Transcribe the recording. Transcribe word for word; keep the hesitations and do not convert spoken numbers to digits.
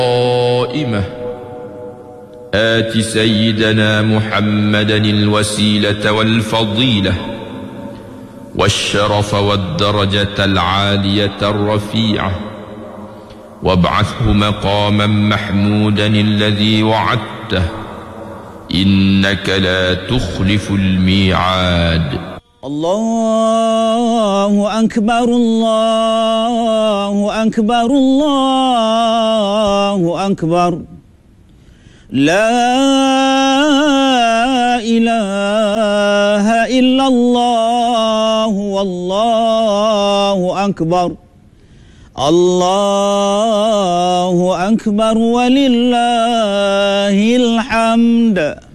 قائمة آت سيدنا محمدا الوسيلة والفضيلة والشرف والدرجة العالية الرفيعة وابعثه مقاما محمودا الذي وعدته إنك لا تخلف الميعاد. الله أكبر الله أكبر الله أكبر لا إله إلا الله والله أكبر الله أكبر ولله الحمد.